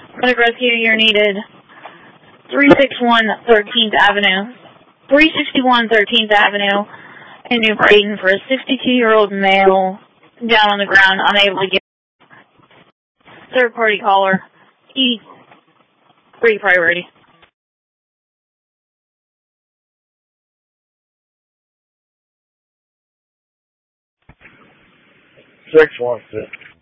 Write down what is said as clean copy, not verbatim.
Medic rescue, you're needed. 361 13th Avenue. 361 13th Avenue in New Brighton for a 62-year-old male down on the ground, unable to get. Third-party caller. E3 priority. 616.